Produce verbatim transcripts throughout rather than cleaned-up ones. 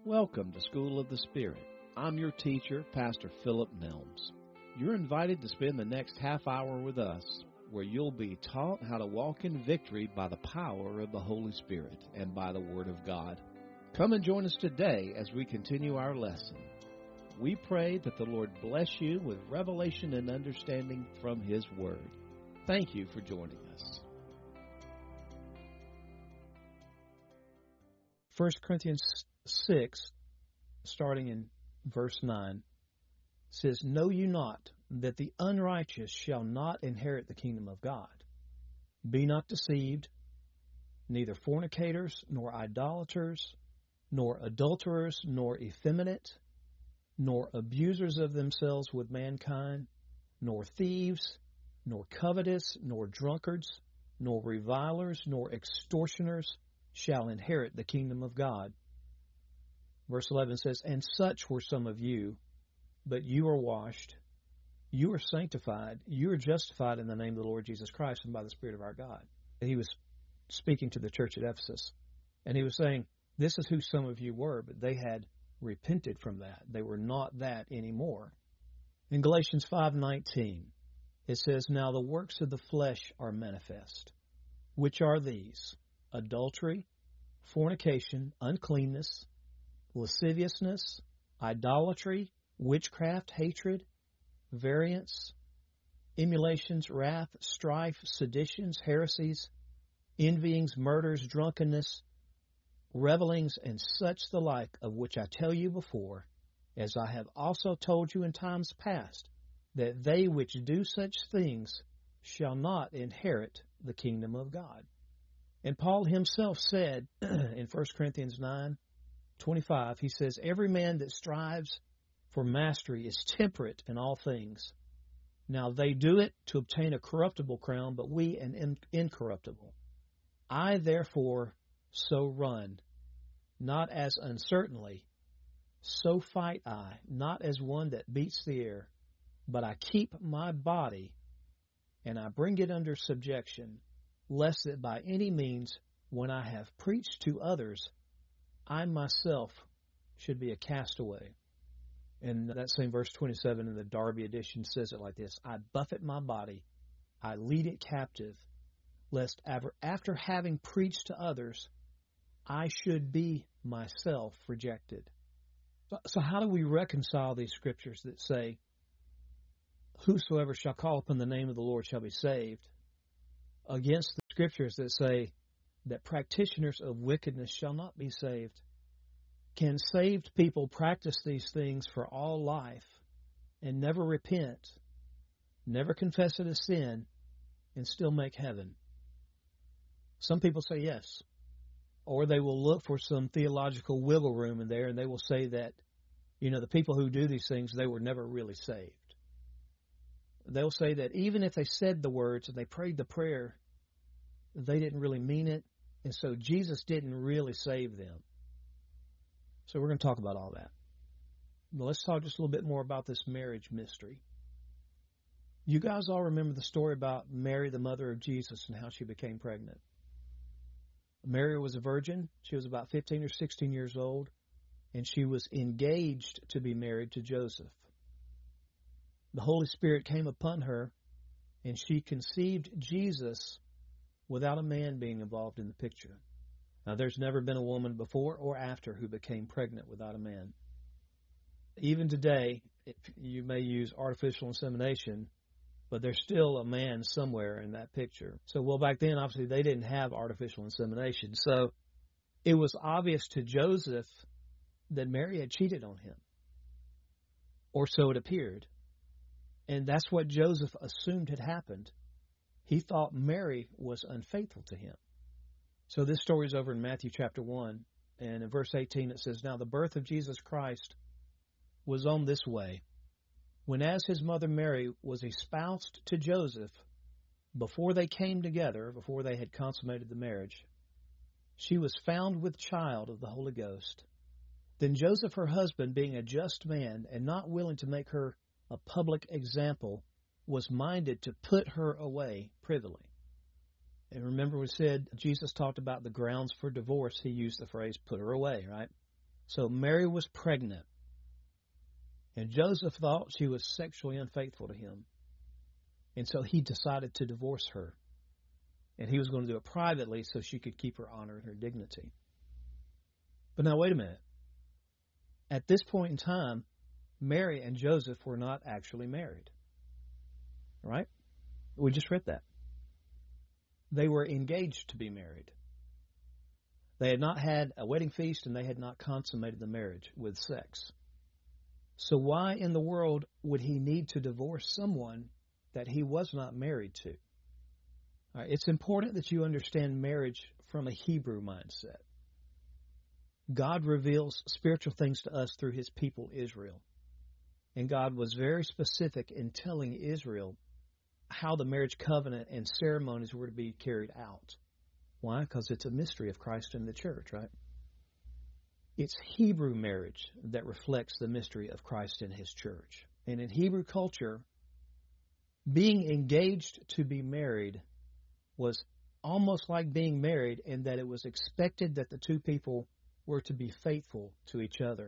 Welcome to School of the Spirit. I'm your teacher, Pastor Philip Milnes. You're invited to spend the next half hour with us, where you'll be taught how to walk in victory by the power of the Holy Spirit and by the Word of God. Come and join us today as we continue our lesson. We pray that the Lord bless you with revelation and understanding from His Word. Thank you for joining us. First Corinthians six, starting in verse nine, says, Know you not that the unrighteous shall not inherit the kingdom of God? Be not deceived, neither fornicators, nor idolaters, nor adulterers, nor effeminate, nor abusers of themselves with mankind, nor thieves, nor covetous, nor drunkards, nor revilers, nor extortioners shall inherit the kingdom of God. Verse eleven says, And such were some of you, but you are washed, you are sanctified, you are justified in the name of the Lord Jesus Christ and by the Spirit of our God. And he was speaking to the church at Ephesus, and he was saying, this is who some of you were, but they had repented from that. They were not that anymore. In Galatians five nineteen, it says, Now the works of the flesh are manifest, which are these: adultery, fornication, uncleanness, lasciviousness, idolatry, witchcraft, hatred, variance, emulations, wrath, strife, seditions, heresies, envyings, murders, drunkenness, revelings, and such the like, of which I tell you before, as I have also told you in times past, that they which do such things shall not inherit the kingdom of God. And Paul himself said in First Corinthians nine twenty-five, he says, Every man that strives for mastery is temperate in all things. Now they do it to obtain a corruptible crown, but we an in- incorruptible. I therefore so run, not as uncertainly, so fight I, not as one that beats the air, but I keep my body, and I bring it under subjection, lest that by any means, when I have preached to others, I myself should be a castaway. And that same verse twenty-seven in the Darby edition says it like this: I buffet my body, I lead it captive, lest after having preached to others, I should be myself rejected. So, so how do we reconcile these scriptures that say, Whosoever shall call upon the name of the Lord shall be saved, against the scriptures that say that practitioners of wickedness shall not be saved? Can saved people practice these things for all life and never repent, never confess it as sin, and still make heaven? Some people say yes. Or they will look for some theological wiggle room in there, and they will say that, you know, the people who do these things, they were never really saved. They'll say that even if they said the words and they prayed the prayer, they didn't really mean it, and so Jesus didn't really save them. So we're going to talk about all that. But let's talk just a little bit more about this marriage mystery. You guys all remember the story about Mary, the mother of Jesus, and how she became pregnant. Mary was a virgin. She was about fifteen or sixteen years old, and she was engaged to be married to Joseph. The Holy Spirit came upon her, and she conceived Jesus without a man being involved in the picture. Now, there's never been a woman before or after who became pregnant without a man. Even today, if you may use artificial insemination, but there's still a man somewhere in that picture. So, well, back then, obviously, they didn't have artificial insemination. So, it was obvious to Joseph that Mary had cheated on him. Or so it appeared. And that's what Joseph assumed had happened. He thought Mary was unfaithful to him. So this story is over in Matthew chapter one, and in verse eighteen it says, Now the birth of Jesus Christ was on this way. When as his mother Mary was espoused to Joseph, before they came together, before they had consummated the marriage, she was found with child of the Holy Ghost. Then Joseph, her husband, being a just man, and not willing to make her a public example, was minded to put her away privily. And remember we said Jesus talked about the grounds for divorce. He used the phrase, put her away, right? So Mary was pregnant, and Joseph thought she was sexually unfaithful to him. And so he decided to divorce her. And he was going to do it privately so she could keep her honor and her dignity. But now, wait a minute. At this point in time, Mary and Joseph were not actually married. Right? We just read that. They were engaged to be married. They had not had a wedding feast, and they had not consummated the marriage with sex. So why in the world would he need to divorce someone that he was not married to? All right, it's important that you understand marriage from a Hebrew mindset. God reveals spiritual things to us through his people Israel. And God was very specific in telling Israel how the marriage covenant and ceremonies were to be carried out. Why? Because it's a mystery of Christ and the church, right? It's Hebrew marriage that reflects the mystery of Christ and his church. And in Hebrew culture, being engaged to be married was almost like being married in that it was expected that the two people were to be faithful to each other.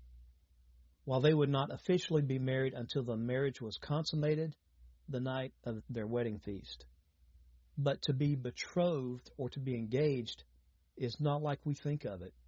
While they would not officially be married until the marriage was consummated the night of their wedding feast. But to be betrothed or to be engaged is not like we think of it.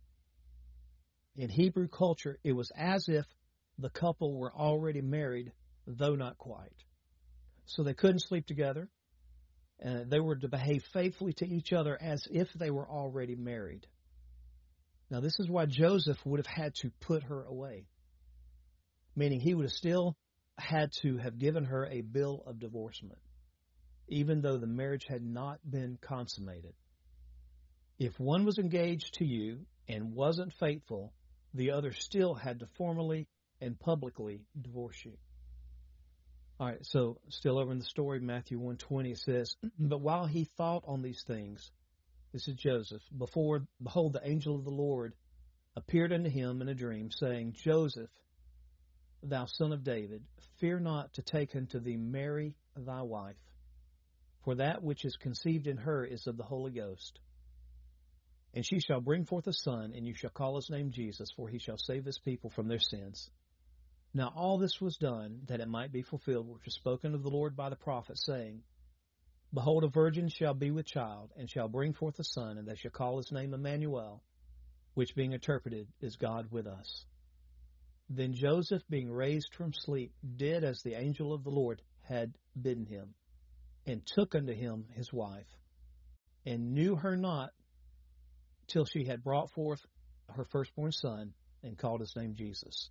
In Hebrew culture, it was as if the couple were already married, though not quite. So they couldn't sleep together, and they were to behave faithfully to each other as if they were already married. Now, this is why Joseph would have had to put her away, meaning he would have still had to have given her a bill of divorcement, even though the marriage had not been consummated. If one was engaged to you and wasn't faithful, the other still had to formally and publicly divorce you. All right, so still over in the story, Matthew one twenty, it says, "But while he thought on these things," this is Joseph, "before, behold, the angel of the Lord appeared unto him in a dream, saying, Joseph, thou son of David, fear not to take unto thee Mary thy wife, for that which is conceived in her is of the Holy Ghost. And she shall bring forth a son, and you shall call his name Jesus, for he shall save his people from their sins. Now all this was done, that it might be fulfilled, which was spoken of the Lord by the prophet, saying, Behold, a virgin shall be with child, and shall bring forth a son, and they shall call his name Emmanuel, which being interpreted is God with us. Then Joseph, being raised from sleep, did as the angel of the Lord had bidden him, and took unto him his wife, and knew her not till she had brought forth her firstborn son, and called his name Jesus."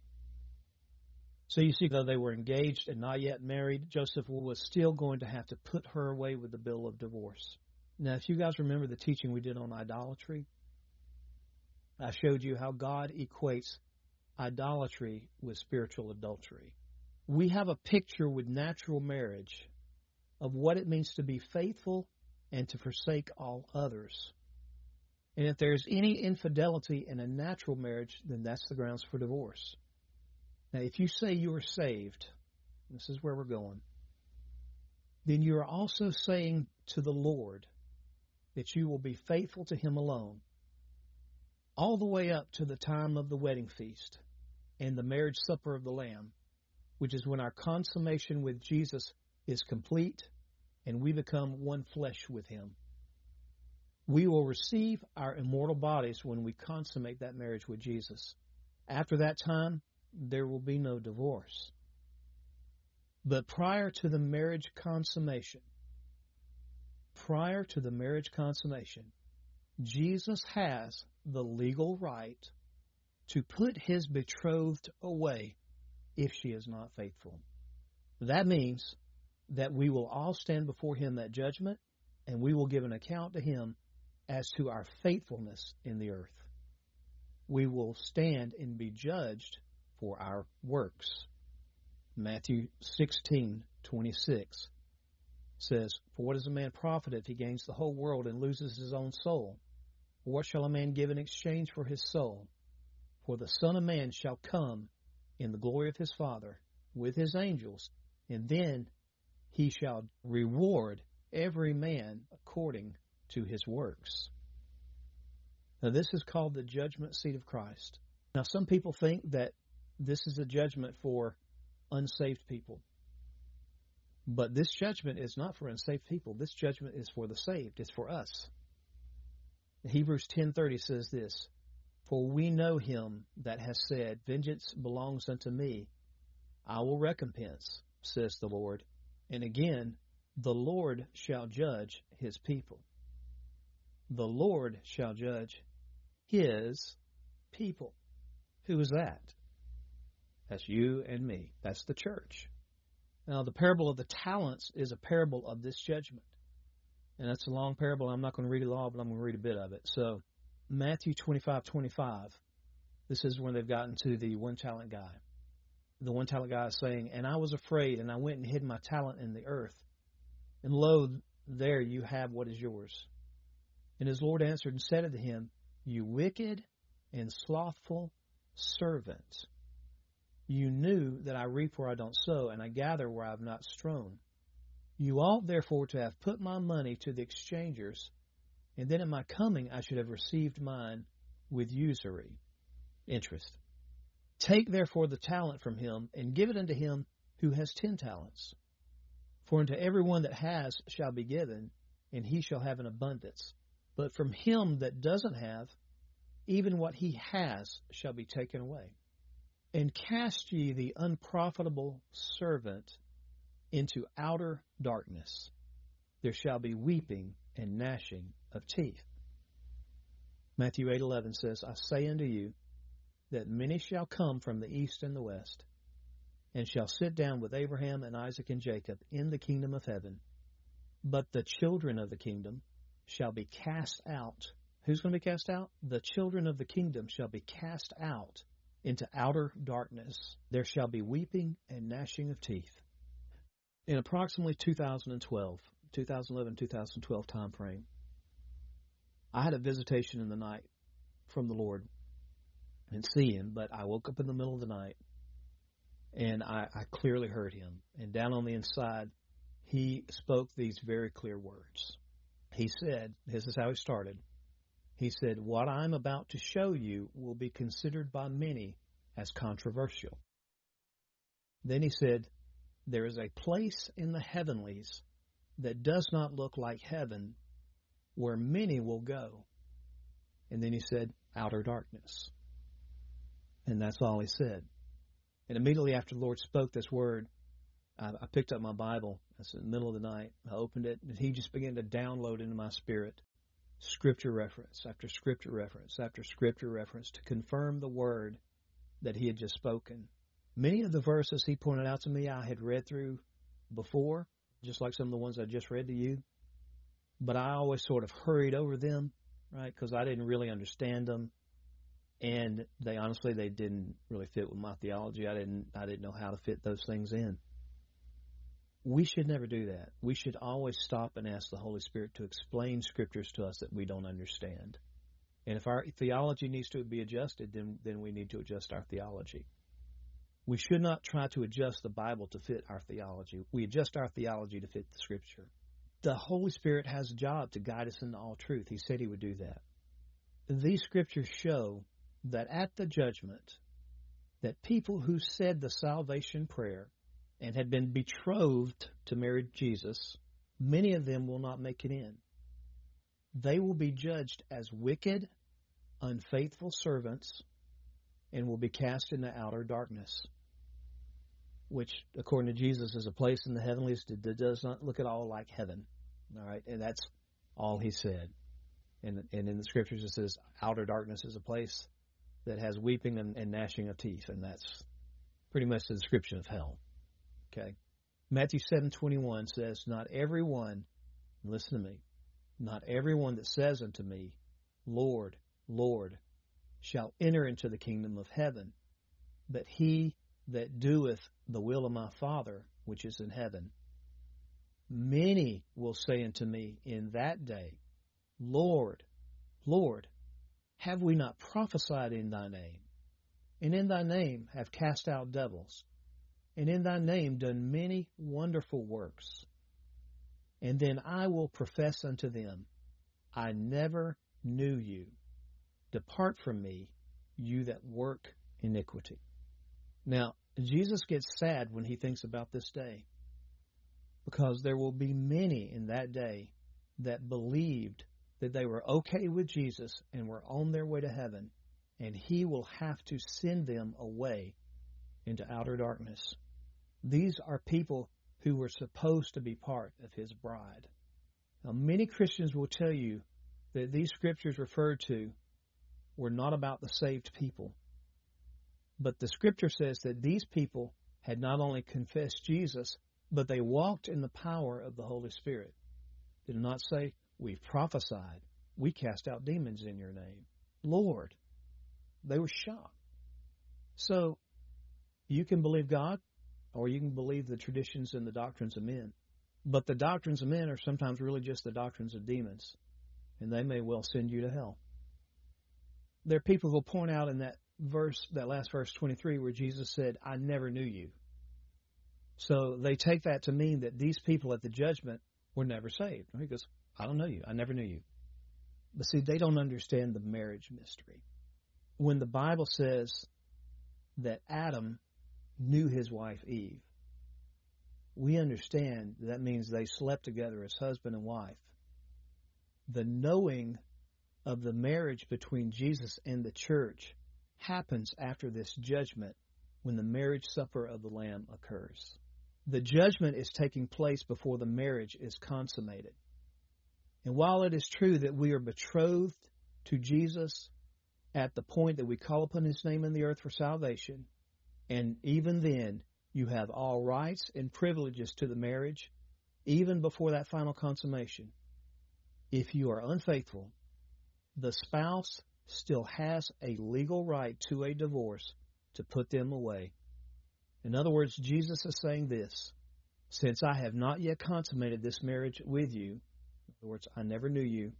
So you see, though they were engaged and not yet married, Joseph was still going to have to put her away with the bill of divorce. Now, if you guys remember the teaching we did on idolatry, I showed you how God equates idolatry with spiritual adultery. We have a picture with natural marriage of what it means to be faithful and to forsake all others. And if there's any infidelity in a natural marriage, then that's the grounds for divorce. Now, if you say you are saved, this is where we're going, then you are also saying to the Lord that you will be faithful to him alone, all the way up to the time of the wedding feast and the marriage supper of the Lamb, which is when our consummation with Jesus is complete and we become one flesh with him. We will receive our immortal bodies when we consummate that marriage with Jesus. After that time, there will be no divorce. But prior to the marriage consummation, prior to the marriage consummation, Jesus has the legal right to put his betrothed away if she is not faithful. That means that we will all stand before him at judgment, and we will give an account to him as to our faithfulness in the earth. We will stand and be judged for our works. Matthew sixteen twenty-six says, "For what is a man profit if he gains the whole world and loses his own soul? Or what shall a man give in exchange for his soul? For the Son of Man shall come in the glory of his Father with his angels, and then he shall reward every man according to his works." Now, this is called the judgment seat of Christ. Now, some people think that this is a judgment for unsaved people. But this judgment is not for unsaved people. This judgment is for the saved. It's for us. Hebrews ten thirty says this, "For we know him that has said, Vengeance belongs unto me. I will recompense, says the Lord. And again, the Lord shall judge his people." The Lord shall judge his people. Who is that? That's you and me. That's the church. Now, the parable of the talents is a parable of this judgment. And that's a long parable. I'm not going to read it all, but I'm going to read a bit of it. So, Matthew twenty-five twenty-five, this is when they've gotten to the one talent guy. The one talent guy is saying, "And I was afraid, and I went and hid my talent in the earth. And lo, there you have what is yours. And his Lord answered and said unto him, You wicked and slothful servant, you knew that I reap where I don't sow, and I gather where I have not strown. You ought therefore to have put my money to the exchangers, and then at my coming I should have received mine with usury," interest. "Take therefore the talent from him, and give it unto him who has ten talents. For unto every one that has shall be given, and he shall have an abundance. But from him that doesn't have, even what he has shall be taken away. And cast ye the unprofitable servant into outer darkness. There shall be weeping and gnashing of teeth." Matthew eight eleven says, "I say unto you, that many shall come from the east and the west, and shall sit down with Abraham and Isaac and Jacob in the kingdom of heaven. But the children of the kingdom shall be cast out." Who's going to be cast out? The children of the kingdom shall be cast out into outer darkness. There shall be weeping and gnashing of teeth. In approximately two thousand twelve, twenty eleven, twenty twelve time frame, I had a visitation in the night from the Lord. I didn't see him, but I woke up in the middle of the night, and I, I clearly heard him. And down on the inside, he spoke these very clear words. He said, this is how he started. He said, "What I'm about to show you will be considered by many as controversial." Then he said, "There is a place in the heavenlies that does not look like heaven, where many will go." And then he said, "Outer darkness." And that's all he said. And immediately after the Lord spoke this word, I, I picked up my Bible. It's in the middle of the night. I opened it, and he just began to download into my spirit scripture reference after scripture reference after scripture reference to confirm the word that he had just spoken. Many of the verses he pointed out to me I had read through before, just like some of the ones I just read to you. But I always sort of hurried over them, right, because I didn't really understand them. And they honestly, they didn't really fit with my theology. I didn't, I didn't know how to fit those things in. We should never do that. We should always stop and ask the Holy Spirit to explain scriptures to us that we don't understand. And if our theology needs to be adjusted, then, then we need to adjust our theology. We should not try to adjust the Bible to fit our theology. We adjust our theology to fit the Scripture. The Holy Spirit has a job to guide us into all truth. He said he would do that. These Scriptures show that at the judgment, that people who said the salvation prayer and had been betrothed to marry Jesus, many of them will not make it in. They will be judged as wicked, unfaithful servants and will be cast into outer darkness, which, according to Jesus, is a place in the heavenlies that does not look at all like heaven. All right, and that's all he said. And, and in the Scriptures it says outer darkness is a place that has weeping and, and gnashing of teeth, and that's pretty much the description of hell. Okay, Matthew seven twenty-one says, "Not everyone," listen to me, "not everyone that says unto me, Lord, Lord, shall enter into the kingdom of heaven, but he that doeth the will of my Father which is in heaven. Many will say unto me in that day, Lord, Lord, have we not prophesied in thy name? And in thy name have cast out devils, and in thy name done many wonderful works. And then I will profess unto them, I never knew you. Depart from me, you that work iniquity. Now, Jesus gets sad when he thinks about this day, because there will be many in that day that believed that they were okay with Jesus and were on their way to heaven, and he will have to send them away into outer darkness. These are people who were supposed to be part of his bride. Now, many Christians will tell you that these scriptures referred to were not about the saved people. But the scripture says that these people had not only confessed Jesus, but they walked in the power of the Holy Spirit. Did it not say, we've prophesied, we cast out demons in your name? Lord, they were shocked. So, you can believe God, or you can believe the traditions and the doctrines of men. But the doctrines of men are sometimes really just the doctrines of demons, and they may well send you to hell. There are people who will point out in that verse, that last verse twenty-three, where Jesus said, I never knew you. So they take that to mean that these people at the judgment were never saved. He goes, I don't know you. I never knew you. But see, they don't understand the marriage mystery. When the Bible says that Adam knew his wife Eve, we understand that means they slept together as husband and wife. The knowing of the marriage between Jesus and the church happens after this judgment, when the marriage supper of the Lamb occurs. The judgment is taking place before the marriage is consummated. And while it is true that we are betrothed to Jesus at the point that we call upon his name in the earth for salvation, and even then you have all rights and privileges to the marriage, even before that final consummation, if you are unfaithful, the spouse still has a legal right to a divorce to put them away. In other words, Jesus is saying this: since I have not yet consummated this marriage with you, in other words, I never knew you,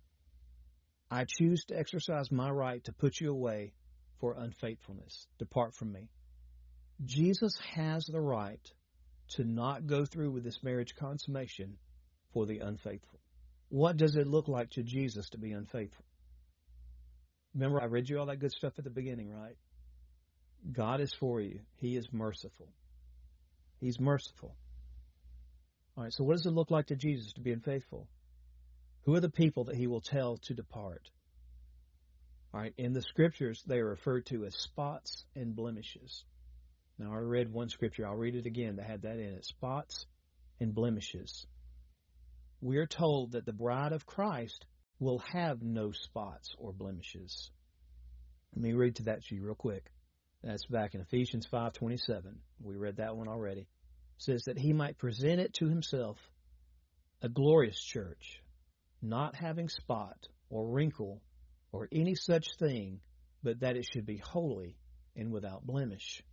I choose to exercise my right to put you away for unfaithfulness. Depart from me. Jesus has the right to not go through with this marriage consummation for the unfaithful. What does it look like to Jesus to be unfaithful? Remember, I read you all that good stuff at the beginning, right? God is for you. He is merciful. He's merciful. All right, so what does it look like to Jesus to be unfaithful? Who are the people that he will tell to depart? All right, in the scriptures, they are referred to as spots and blemishes. Now, I read one scripture. I'll read it again that had that in it. Spots and blemishes. We are told that the bride of Christ will have no spots or blemishes. Let me read to that to you real quick. That's back in Ephesians five twenty-seven. We read that one already. It says that he might present it to himself a glorious church, not having spot or wrinkle or any such thing, but that it should be holy and without blemish.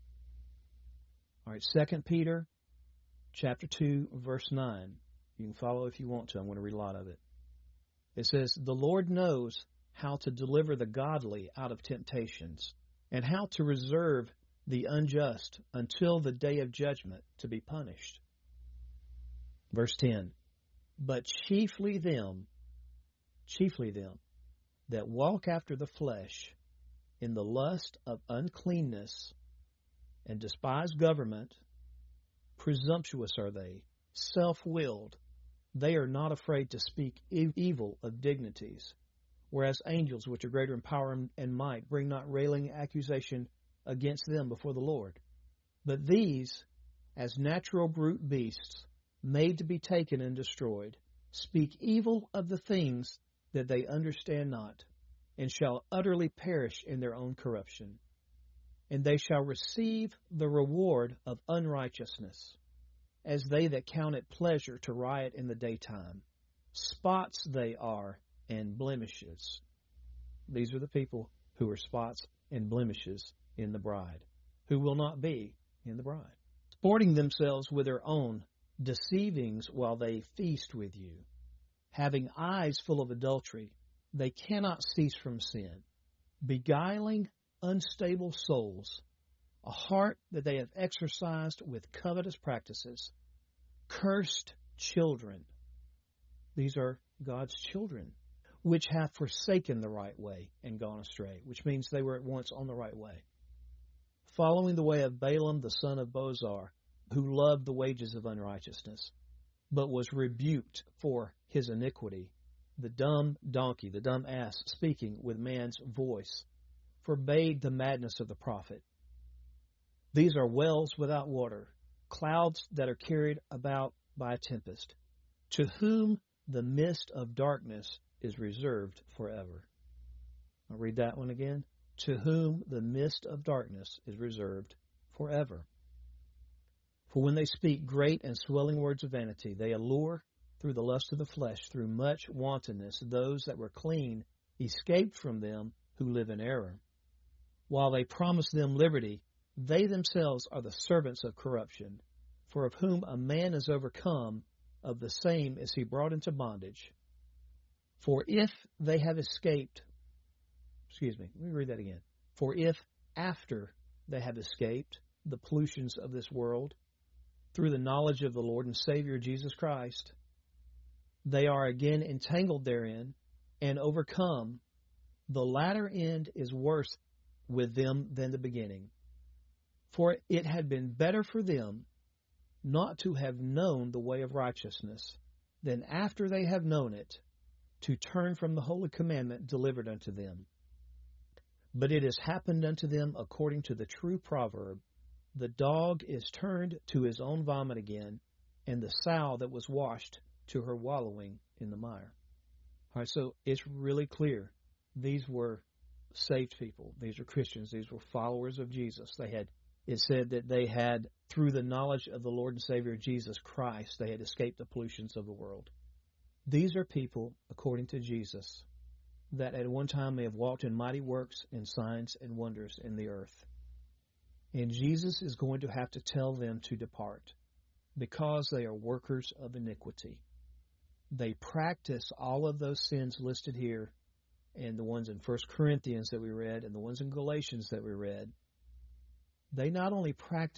All right, Second Peter chapter two, verse nine. You can follow if you want to. I'm going to read a lot of it. It says, the Lord knows how to deliver the godly out of temptations, and how to reserve the unjust until the day of judgment to be punished. Verse ten, but chiefly them, chiefly them that walk after the flesh in the lust of uncleanness and despise government, presumptuous are they, self-willed. They are not afraid to speak e- evil of dignities, whereas angels, which are greater in power and might, bring not railing accusation against them before the Lord. But these, as natural brute beasts, made to be taken and destroyed, speak evil of the things that they understand not, and shall utterly perish in their own corruption. And they shall receive the reward of unrighteousness, as they that count it pleasure to riot in the daytime. Spots they are, and blemishes. These are the people who are spots and blemishes in the bride, who will not be in the bride. Sporting themselves with their own deceivings while they feast with you. Having eyes full of adultery, they cannot cease from sin. Beguiling unstable souls, a heart that they have exercised with covetous practices. Cursed children. These are God's children. which hath forsaken the right way and gone astray, which means they were at once on the right way, following the way of Balaam the son of Bozar, who loved the wages of unrighteousness, but was rebuked for his iniquity. The dumb donkey, the dumb ass, speaking with man's voice, forbade the madness of the prophet. These are wells without water, clouds that are carried about by a tempest, to whom the mist of darkness is reserved forever. I'll read that one again. To whom the mist of darkness is reserved forever. For when they speak great and swelling words of vanity, they allure through the lust of the flesh, through much wantonness, those that were clean escaped from them who live in error. While they promise them liberty, they themselves are the servants of corruption. For of whom a man is overcome, of the same is he brought into bondage. For if they have escaped, excuse me, let me read that again. For if after they have escaped the pollutions of this world, through the knowledge of the Lord and Savior Jesus Christ, they are again entangled therein and overcome, the latter end is worse with them than the beginning. For it had been better for them not to have known the way of righteousness, than after they have known it, to turn from the holy commandment delivered unto them. But it has happened unto them according to the true proverb, the dog is turned to his own vomit again, and the sow that was washed to her wallowing in the mire. All right, so it's really clear. These were saved people. These were Christians. These were followers of Jesus. They had, it said that they had, through the knowledge of the Lord and Savior Jesus Christ, they had escaped the pollutions of the world. These are people, according to Jesus, that at one time may have walked in mighty works and signs and wonders in the earth. And Jesus is going to have to tell them to depart, because they are workers of iniquity. They practice all of those sins listed here, and the ones in First Corinthians that we read, and the ones in Galatians that we read. They not only practice